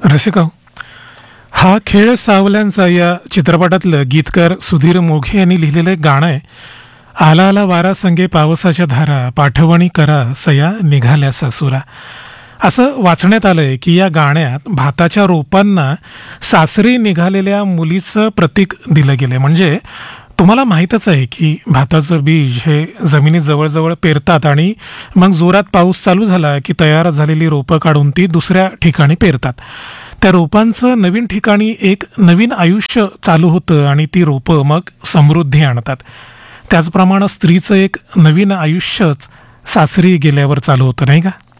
रसिका, हा खेळ सावल्यांचा या चित्रपटातलं गीतकार सुधीर मोघे यांनी लिहिलेलं एक गाणं आहे. आला आला वारा संगे पावसाच्या धारा पाठवणी करा सया निघाल्या सासुरा. असं वाचण्यात आलंय की या गाण्यात भाताच्या रोपांना सासरी निघालेल्या मुलीचं प्रतीक दिलं गेलंय. म्हणजे तुम्हाला माहीतच आहे की भाताचं बीज हे जमिनीत जवळजवळ पेरतात आणि मग जोरात पाऊस चालू झाला की तयार झालेली रोपं काढून ती दुसऱ्या ठिकाणी पेरतात. त्या रोपांचं नवीन ठिकाणी एक नवीन आयुष्य चालू होतं आणि ती रोपं मग समृद्धी आणतात. त्याचप्रमाणे स्त्रीचं एक नवीन आयुष्यच सासरी गेल्यावर चालू होतं, नाही का?